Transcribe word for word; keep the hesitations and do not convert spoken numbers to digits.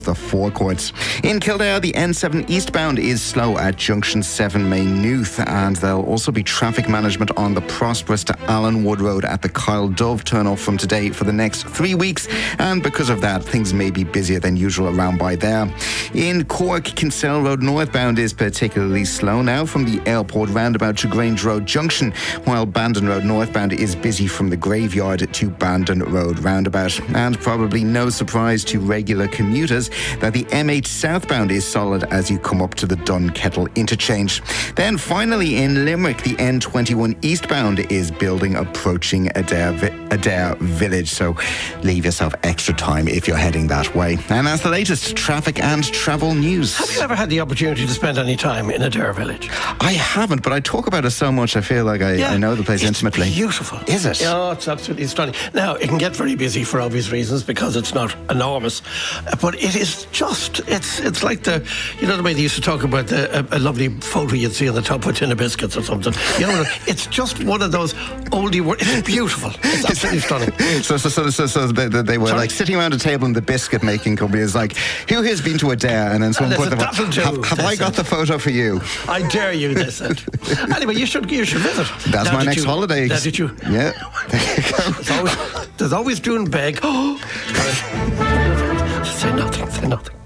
the forecourts. In Kildare, the N seven eastbound is slow at junction seven Maynooth, and there'll also be traffic management on the Prosperous to Allenwood Road at the Kyle Dove turn-off from today for the next three weeks, and because of that, things may be busier than usual around by there. In Cork, Kinsale Road northbound is particularly slow now from the airport roundabout to Grange Road Junction, while Bandon Road northbound is busy from the graveyard to Bandon Road roundabout. And probably no surprise to regular commuters that the M eight southbound is solid as you come up to the Dunkettle interchange. Then finally in Limerick, the N twenty-one eastbound is building approaching Adair, Adair Village, so leave yourself extra time if you're heading that way. And that's the latest traffic and travel news. Have you ever had the opportunity to spend any time in Adair Village? I haven't, but I talk about it so much I feel like I, yeah, I know the place it's intimately. Beautiful. Is it? Yeah, it's absolutely stunning. Now, it can get very busy for obvious reasons because it's not enormous, but it is just, it's it's like the, you know the way they used to talk about the, a, a lovely photo you'd see on the top of a tin of biscuits or something. You know, it's just one of those oldie words. It's beautiful. It's absolutely stunning. So, so, so, so, so they, they were Sorry? like sitting around a table in the biscuit making company. It's like, who has been to Adair? And then someone And put the they said, have, "That'll do," have they I got said. the photo for you? I dare you, they said. Anyway, you should you should visit. That's Now my that next you, holiday. Now did you? Yeah. There you go. There's always, there's always Dune Beg. Oh, say nothing. Say nothing.